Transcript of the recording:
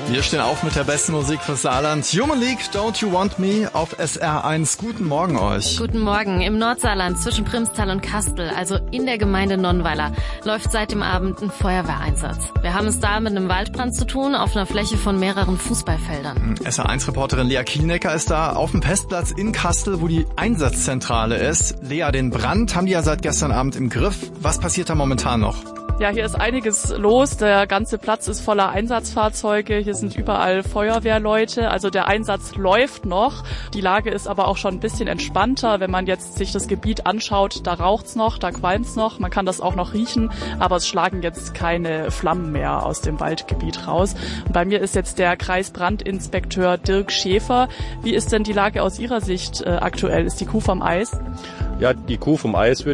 Wir stehen auf mit der besten Musik fürs Saarland. Human League, Don't You Want Me auf SR1. Guten Morgen euch. Guten Morgen. Im Nordsaarland zwischen Primstal und Kastel, also in der Gemeinde Nonnweiler, läuft seit dem Abend ein Feuerwehreinsatz. Wir haben es da mit einem Waldbrand zu tun auf einer Fläche von mehreren Fußballfeldern. SR1-Reporterin Lea Kielnecker ist da auf dem Pestplatz in Kastel, wo die Einsatzzentrale ist. Lea, den Brand haben die ja seit gestern Abend im Griff. Was passiert da momentan noch? Ja, hier ist einiges los. Der ganze Platz ist voller Einsatzfahrzeuge. Hier sind überall Feuerwehrleute. Also der Einsatz läuft noch. Die Lage ist aber auch schon ein bisschen entspannter. Wenn man jetzt sich das Gebiet anschaut, da raucht's noch, da qualmt's noch. Man kann das auch noch riechen, aber es schlagen jetzt keine Flammen mehr aus dem Waldgebiet raus. Und bei mir ist jetzt der Kreisbrandinspekteur Dirk Schäfer. Wie ist denn die Lage aus Ihrer Sicht aktuell? Ist die Kuh vom Eis? Ja, die Kuh vom Eis würde